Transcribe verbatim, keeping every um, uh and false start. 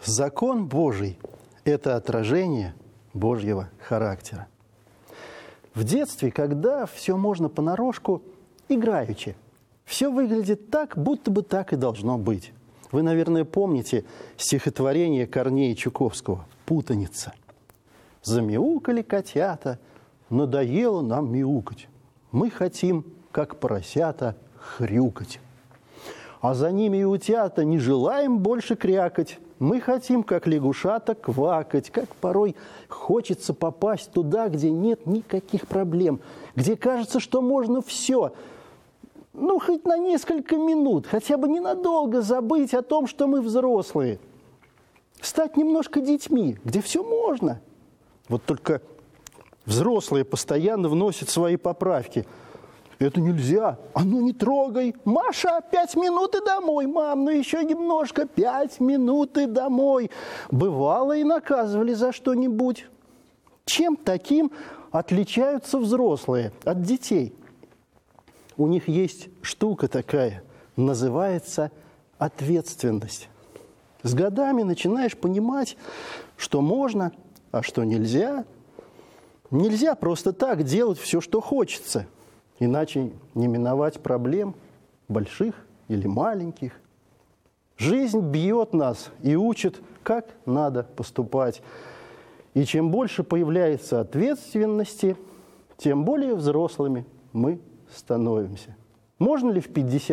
Закон Божий – это отражение Божьего характера. В детстве, когда все можно понарошку, играючи, все выглядит так, будто бы так и должно быть. Вы, наверное, помните стихотворение Корнея Чуковского «Путаница». «Замяукали котята, надоело нам мяукать. Мы хотим, как поросята, хрюкать. А за ними и утята не желаем больше крякать. Мы хотим, как лягушата, квакать, как порой хочется попасть туда, где нет никаких проблем, где кажется, что можно все, ну, хоть на несколько минут, хотя бы ненадолго забыть о том, что мы взрослые, стать немножко детьми, где все можно. Вот только взрослые постоянно вносят свои поправки. Это нельзя. А ну не трогай. Маша, пять минут и домой. Мам, ну еще немножко. Пять минут и домой. Бывало и наказывали за что-нибудь. Чем таким отличаются взрослые от детей? У них есть штука такая, называется ответственность. С годами начинаешь понимать, что можно, а что нельзя. Нельзя просто так делать все, что хочется. Иначе не миновать проблем, больших или маленьких. Жизнь бьет нас и учит, как надо поступать. И чем больше появляется ответственности, тем более взрослыми мы становимся. Можно ли в пятьдесят